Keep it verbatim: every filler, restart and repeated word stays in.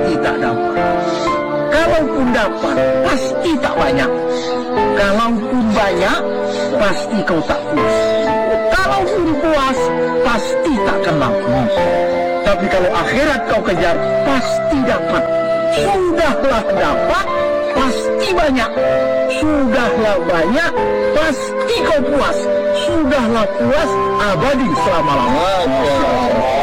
pasti tak dapat. Kalaupun dapat, pasti tak banyak. Kalaupun banyak, pasti kau tak puas. Kalaupun puas, pasti takkan mampu. Tapi kalau akhirat kau kejar, pasti dapat. Sudahlah dapat, pasti banyak. Sudahlah banyak, pasti kau puas. Sudahlah puas, abadi selama-lamanya.